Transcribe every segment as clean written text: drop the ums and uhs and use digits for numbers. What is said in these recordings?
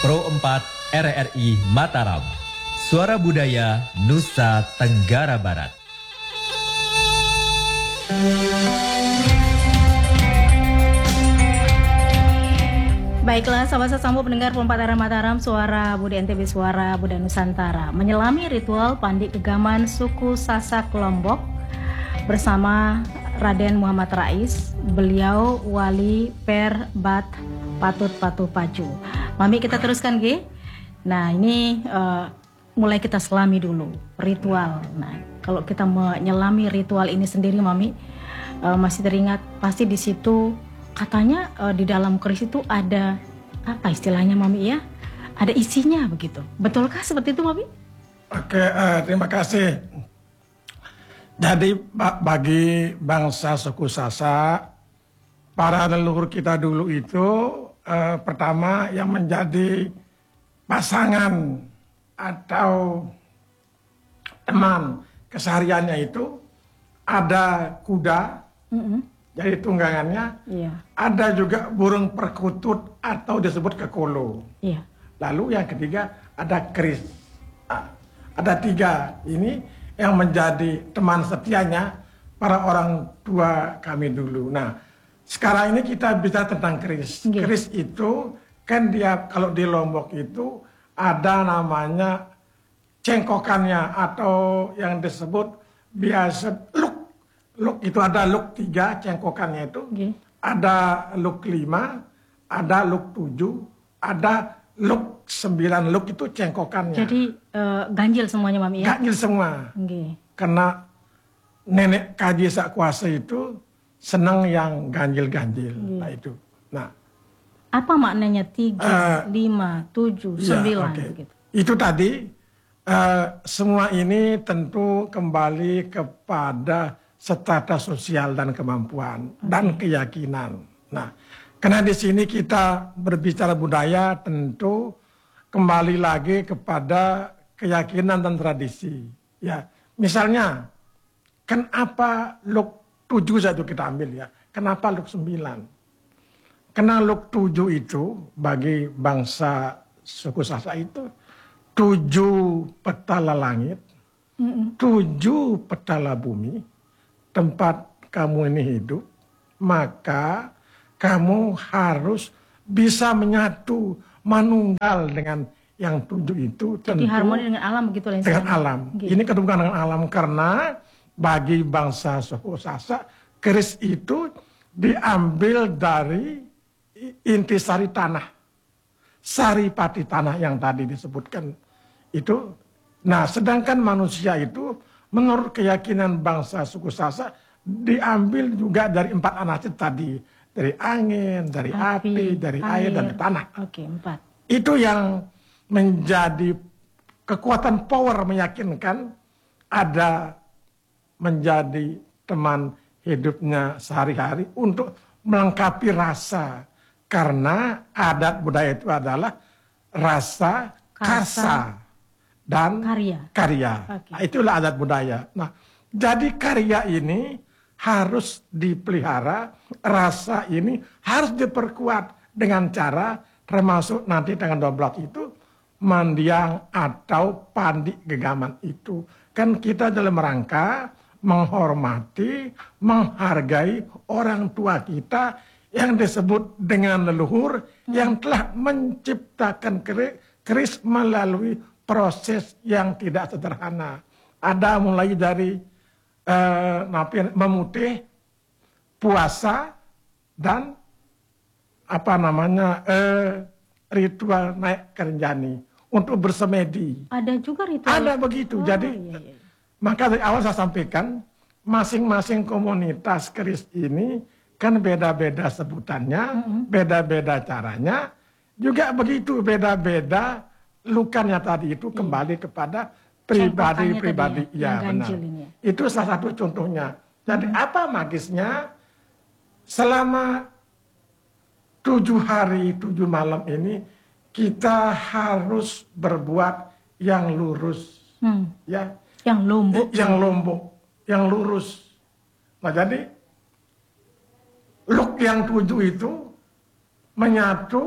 Pro 4 RRI Mataram. Suara Budaya Nusa Tenggara Barat. Baiklah, sahabat sesama pendengar Pro 4 RRI Mataram, Suara Budaya NTB, Suara Budaya Nusantara. Menyelami ritual Pandi Gegaman suku Sasak Lombok bersama Raden Muhammad Rais, beliau wali Per Bat Patut Patu Pacu. Mami, kita teruskan, G. Nah, ini mulai kita selami dulu ritual. Nah, kalau kita menyelami ritual ini sendiri, Mami, masih teringat pasti di situ katanya di dalam keris itu ada apa istilahnya, Mami, ya? Ada isinya begitu. Betulkah seperti itu, Mami? Oke, terima kasih. Jadi bagi bangsa suku Sasak, para leluhur kita dulu itu pertama yang menjadi pasangan atau teman kesehariannya itu ada kuda, jadi tunggangannya, ada juga burung perkutut atau disebut kekolo. Lalu yang ketiga ada keris. Ada tiga ini yang menjadi teman setianya para orang tua kami dulu. Nah, sekarang ini kita bicara tentang keris. Keris itu kan dia kalau di Lombok itu ada namanya cengkokannya atau yang disebut biasa luk. Luk itu ada luk 3 cengkokannya itu. Ada luk 5, ada luk 7, ada luk 9. Luk itu cengkokannya. Jadi ganjil semuanya, Mami, ya? Ganjil semua. Karena nenek Kaji Sakuasa itu senang yang ganjil-ganjil. Nah itu. Nah, apa maknanya 3, 5, 7, 9 begitu? Itu tadi semua ini tentu kembali kepada strata sosial dan kemampuan dan keyakinan. Nah, karena di sini kita berbicara budaya, tentu kembali lagi kepada keyakinan dan tradisi. Ya, misalnya, kenapa luk 7 saja kita ambil ya? Kenapa luk 9? Karena luk 7 itu bagi bangsa suku Sasak itu 7 petala langit, 7 petala bumi, tempat kamu ini hidup, maka kamu harus bisa menyatu, manunggal dengan yang 7 itu. Jadi tentu harmoni dengan alam begitu. Dengan alam. Ini kedudukan dengan alam karena bagi bangsa suku Sasak, keris itu diambil dari intisari tanah, saripati tanah yang tadi disebutkan itu. Nah, sedangkan manusia itu menurut keyakinan bangsa suku Sasak diambil juga dari 4 anasir tadi, dari angin, dari api, dari air, dan dari tanah. 4. Itu yang menjadi kekuatan power meyakinkan ada menjadi teman hidupnya sehari-hari untuk melengkapi rasa. Karena adat budaya itu adalah rasa, karsa, dan karya. Nah, itulah adat budaya. Nah, jadi karya ini harus dipelihara, rasa ini harus diperkuat dengan cara termasuk nanti tanggal 12 itu mandiang atau pandi gegaman itu. Kan kita dalam rangka menghormati, menghargai orang tua kita yang disebut dengan leluhur yang telah menciptakan keris melalui proses yang tidak sederhana. Ada mulai dari memutih, puasa, dan ritual naik kerenjani untuk bersemedi. Ada juga ritual. Ada begitu. Jadi maka dari awal saya sampaikan masing-masing komunitas keris ini kan beda-beda sebutannya, beda-beda caranya, juga begitu beda-beda lukannya tadi itu kembali kepada pribadi-pribadi. Ya, benar. Itu salah satu contohnya. Jadi apa magisnya selama 7 hari 7 malam ini kita harus berbuat yang lurus, ya, yang lombok, yang lurus. Nah, jadi luk yang 7 itu menyatu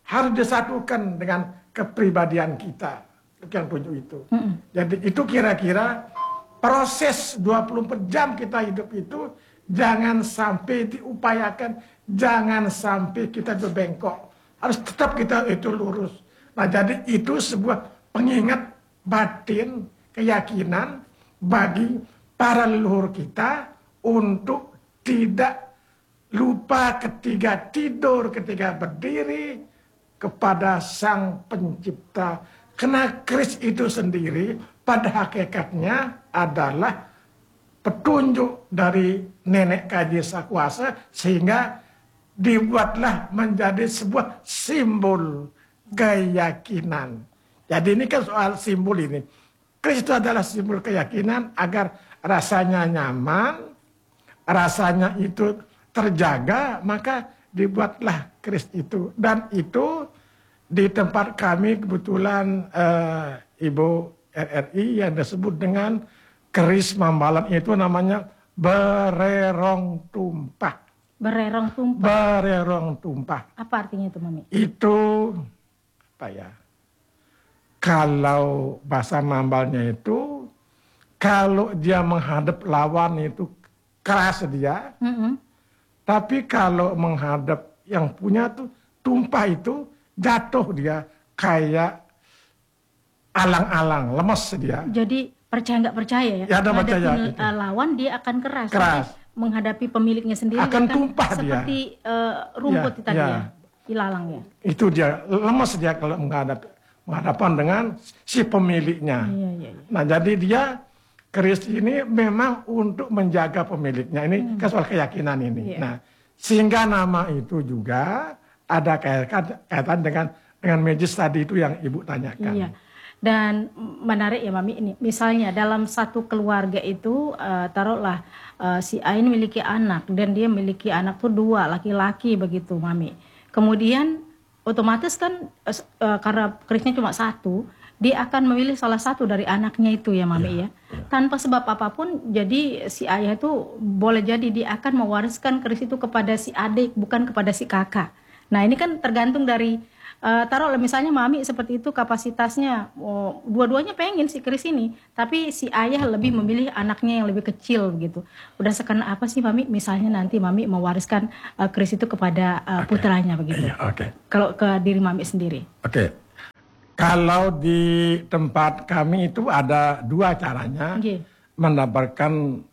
harus disatukan dengan kepribadian kita. Yang 7 itu. Jadi itu kira-kira proses 24 jam kita hidup itu jangan sampai diupayakan, jangan sampai kita berbengkok. Harus tetap kita itu lurus. Nah jadi itu sebuah pengingat batin, keyakinan bagi para leluhur kita untuk tidak lupa ketika tidur, ketika berdiri kepada Sang Pencipta. Karena keris itu sendiri pada hakikatnya adalah petunjuk dari nenek kaji sakuasa sehingga dibuatlah menjadi sebuah simbol keyakinan. Jadi ini kan soal simbol ini. Keris itu adalah simbol keyakinan agar rasanya nyaman, rasanya itu terjaga, maka dibuatlah keris itu. Dan itu di tempat kami kebetulan Ibu RRI yang disebut dengan keris Mambalan itu namanya bererong tumpah. Bererong tumpah. Bererong tumpah. Apa artinya itu, Mami? Itu apa ya? Kalau bahasa Mambalnya itu, kalau dia menghadap lawan itu keras dia. Tapi kalau menghadap yang punya tuh tumpah itu jatuh dia kayak alang-alang, lemes dia. Jadi percaya nggak percaya ya? Ya, ada percaya. Lawan dia akan keras. Keras. Tapi menghadapi pemiliknya sendiri Akan dia tumpah dia. seperti rumput Ya, tadi ya. ya, ilalang ya. Itu dia, lemes dia kalau menghadapan dengan si pemiliknya. Iya. Nah jadi dia keris ini memang untuk menjaga pemiliknya. Ini kan soal keyakinan ini. Iya. Nah sehingga nama itu juga ada kaitan dengan magis tadi itu yang Ibu tanyakan. Iya. Dan menarik ya Mami ini. Misalnya dalam satu keluarga itu taruhlah si A ini memiliki anak dan dia memiliki anak tuh 2 laki-laki begitu Mami. Kemudian otomatis kan karena kerisnya cuma 1, dia akan memilih salah satu dari anaknya itu ya Mami ya. Tanpa sebab apapun, jadi si ayah itu boleh jadi dia akan mewariskan keris itu kepada si adik, bukan kepada si kakak. Nah ini kan tergantung dari, taruhlah misalnya Mami seperti itu kapasitasnya, dua-duanya pengen si keris ini, tapi si ayah lebih memilih anaknya yang lebih kecil gitu. Berdasarkan apa sih Mami? Misalnya nanti Mami mewariskan keris itu kepada putranya begitu. Kalau ke diri Mami sendiri. Kalau di tempat kami itu ada 2 caranya mendapatkan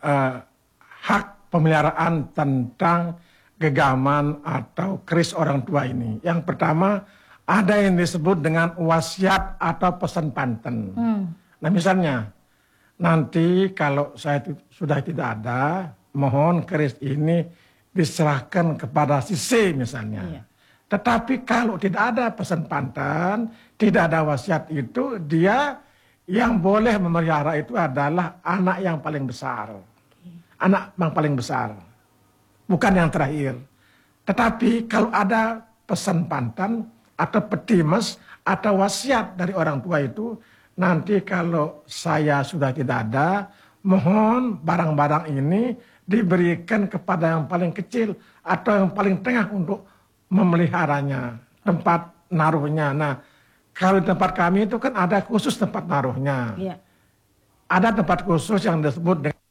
hak pemeliharaan tentang gegaman atau keris orang tua ini. Yang pertama ada yang disebut dengan wasiat atau pesan panten. Nah misalnya nanti kalau saya sudah tidak ada, mohon keris ini diserahkan kepada si C misalnya. Tetapi kalau tidak ada pesan panten, tidak ada wasiat itu, dia yang boleh memelihara itu adalah anak yang paling besar. Anak yang paling besar. Bukan yang terakhir. Tetapi kalau ada pesan pantan atau petimes atau wasiat dari orang tua itu, nanti kalau saya sudah tidak ada, mohon barang-barang ini diberikan kepada yang paling kecil atau yang paling tengah untuk memeliharanya, tempat naruhnya. Nah, kalau di tempat kami itu kan ada khusus tempat naruhnya. Ada tempat khusus yang disebut dengan